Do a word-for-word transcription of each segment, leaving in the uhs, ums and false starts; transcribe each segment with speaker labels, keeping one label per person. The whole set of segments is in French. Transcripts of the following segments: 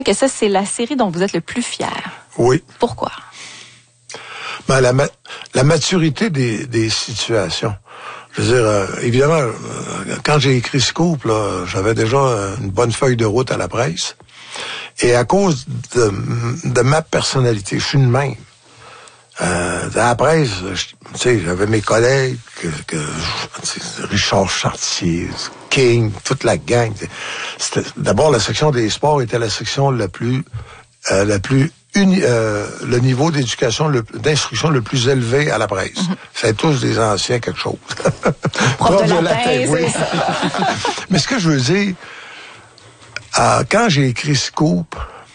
Speaker 1: que ça, c'est la série dont vous êtes le plus fier.
Speaker 2: Oui.
Speaker 1: Pourquoi?
Speaker 2: Ben, la, ma- la maturité des, des situations. Je veux dire, euh, évidemment, euh, quand j'ai écrit Scoop, là, j'avais déjà une bonne feuille de route à la presse. Et à cause de, de ma personnalité, je suis une même. Euh, à la presse, tu sais, j'avais mes collègues, que, que Richard Chartier, King, toute la gang. C'était, d'abord, la section des sports était la section la plus, euh, la plus uni, euh, le niveau d'éducation, le, d'instruction le plus élevé à la presse. Mm-hmm. C'était tous des anciens quelque chose.
Speaker 1: Prof de, de latin, oui. Ça.
Speaker 2: Mais ce que je veux dire, euh, quand j'ai écrit Scoop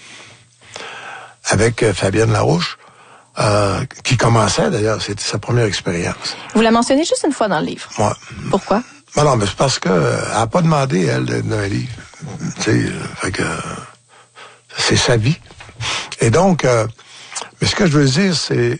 Speaker 2: avec euh, Fabienne Larouche, Euh, qui commençait d'ailleurs, c'était sa première expérience.
Speaker 1: Vous la mentionnez juste une fois dans le livre.
Speaker 2: Moi.
Speaker 1: Pourquoi?
Speaker 2: Ben non, mais c'est parce que euh, elle a pas demandé, elle, d'un livre. Tu sais, euh, fait que euh, c'est sa vie. Et donc, euh, mais ce que je veux dire, c'est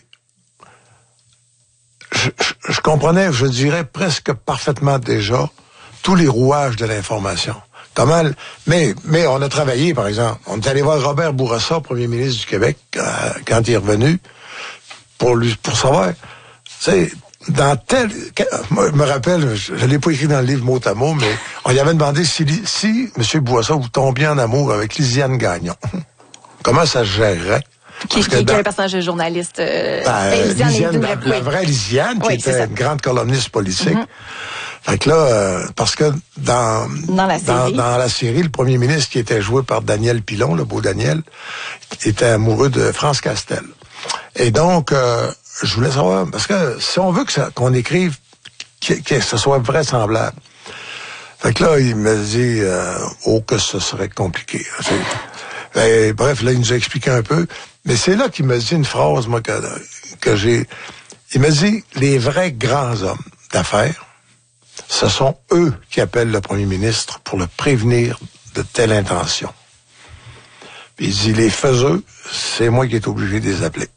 Speaker 2: je, je, je comprenais, je dirais presque parfaitement déjà tous les rouages de l'information. Comment, mais, mais on a travaillé, par exemple. On est allé voir Robert Bourassa, premier ministre du Québec, euh, quand il est revenu, pour lui, pour savoir, tu sais, dans tel, moi, je me rappelle, je, je l'ai pas écrit dans le livre mot à mot, mais on lui avait demandé si, si M. Bourassa, vous tombiez en amour avec Lisiane Gagnon. Comment ça se gérerait?
Speaker 1: Qui, qui, dans, qui est un personnage de journaliste. Euh,
Speaker 2: ben, ben, Lisiane, Lisiane, la, la vraie Lisiane, qui oui, était une grande columniste politique. Mm-hmm. Fait que là, euh, parce que dans,
Speaker 1: dans, la
Speaker 2: dans, dans la série, le premier ministre qui était joué par Daniel Pilon, le beau Daniel, était amoureux de France Castel. Et donc, euh, je voulais savoir, parce que si on veut que ça, qu'on écrive, que, que ce soit vraisemblable. Fait que là, il me dit, euh, oh, que ce serait compliqué. Et, bref, là, il nous a expliqué un peu. Mais c'est là qu'il me dit une phrase, moi, que, que j'ai... Il me dit, les vrais grands hommes d'affaires, ce sont eux qui appellent le premier ministre pour le prévenir de telle intention. Puis il dit, les faiseux, c'est moi qui est obligé de les appeler.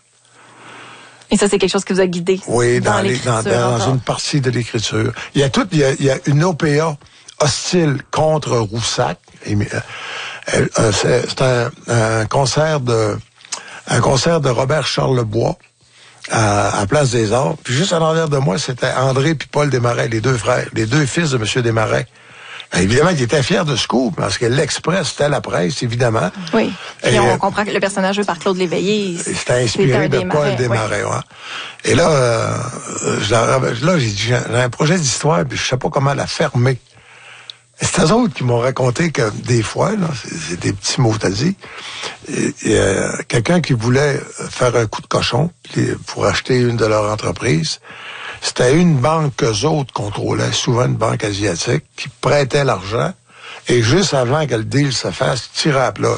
Speaker 1: Et ça, c'est quelque chose qui vous a guidé.
Speaker 2: Oui, dans, dans, les, dans, dans une partie de l'écriture. Il y a tout, il y a, il y a une O P A hostile contre Roussac. Et, euh, euh, c'est, c'est un, un concert de, un concert de Robert Charlebois à, à Place des Arts. Puis juste en arrière de moi, c'était André puis Paul Desmarais, les deux frères, les deux fils de M. Desmarais. Évidemment, il était fier de Scoop, parce que l'Express, c'était la presse, évidemment.
Speaker 1: Oui. Et, et on euh, comprend que le personnage joué par Claude Léveillé,
Speaker 2: c'était inspiré de Paul Desmarais, ouais. Et là, euh, là, j'ai dit, j'ai un projet d'histoire, puis je sais pas comment la fermer. Et c'est eux autres qui m'ont raconté que des fois, là, c'est, c'est des petits mots t'as dit, et, et, euh, quelqu'un qui voulait faire un coup de cochon pour acheter une de leurs entreprises, c'était une banque qu'eux autres contrôlaient, souvent une banque asiatique, qui prêtait l'argent, et juste avant que le deal se fasse, tirait à plat.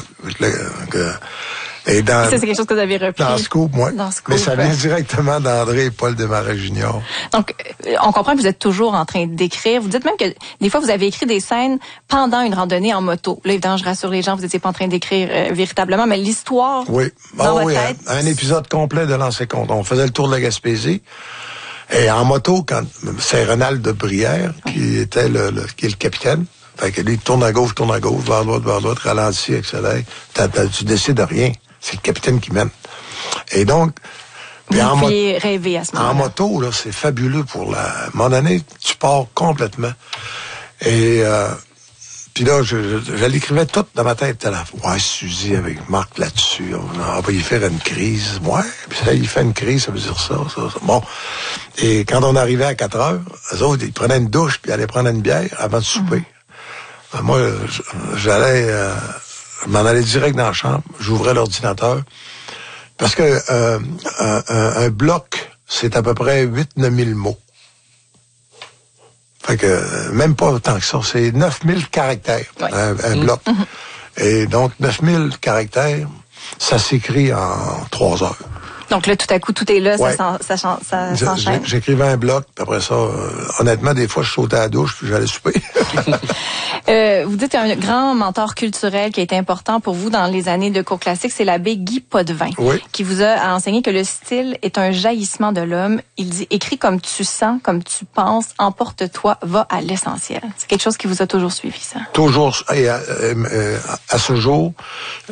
Speaker 2: Et dans,
Speaker 1: ça, c'est quelque chose que vous avez repris.
Speaker 2: Dans Scoop, moi.
Speaker 1: Dans Scoop,
Speaker 2: mais ça vient ouais. directement d'André et Paul Desmarais junior
Speaker 1: Donc, on comprend que vous êtes toujours en train d'écrire. Vous dites même que des fois, vous avez écrit des scènes pendant une randonnée en moto. Là, évidemment, je rassure les gens, vous n'étiez pas en train d'écrire euh, véritablement, mais l'histoire.
Speaker 2: Oui.
Speaker 1: Dans
Speaker 2: oh,
Speaker 1: votre
Speaker 2: oui,
Speaker 1: tête,
Speaker 2: un, un épisode complet de Lancer Compte. On faisait le tour de la Gaspésie. Et en moto, quand c'est Renald de Brière qui était le, le qui est le capitaine. Fait que lui, tourne à gauche, tourne à gauche, vers droite, vers droite, ralentit, accélère. T'as, t'as, tu décides de rien. C'est le capitaine qui mène. Et donc,
Speaker 1: vous
Speaker 2: en
Speaker 1: pouviez mo- rêver à ce moment-là.
Speaker 2: En moto, là, c'est fabuleux pour la. À un moment donné, tu pars complètement. Et euh, puis là, je, je, je l'écrivais tout dans ma tête. Là, ouais, Suzy avec Marc là-dessus, on va y faire une crise. Ouais, puis ça, il fait une crise, ça veut dire ça, ça, ça. Bon. Et quand on arrivait à quatre heures, eux autres, ils prenaient une douche puis allaient prendre une bière avant de souper. Mmh. Moi, j'allais. Euh, Je m'en allais direct dans la chambre, j'ouvrais l'ordinateur, parce que euh, un, un, un bloc, c'est à peu près huit à neuf mille mots. Fait que, même pas autant que ça, c'est neuf mille caractères, oui. un, un mmh. bloc. Mmh. Et donc, neuf mille caractères, ça s'écrit en trois heures.
Speaker 1: Donc là, tout à coup, tout est là, ouais. ça, ça, ça, ça s'enchaîne.
Speaker 2: J'écrivais un bloc, puis après ça, euh, honnêtement, des fois, je sautais à la douche, puis j'allais souper.
Speaker 1: euh, vous dites qu'un grand mentor culturel qui a été important pour vous dans les années de cours classiques, c'est l'abbé Guy Potvin,
Speaker 2: oui.
Speaker 1: qui vous a enseigné que le style est un jaillissement de l'homme. Il dit, écris comme tu sens, comme tu penses, emporte-toi, va à l'essentiel. C'est quelque chose qui vous a toujours suivi, ça?
Speaker 2: Toujours. Et à, euh, à ce jour,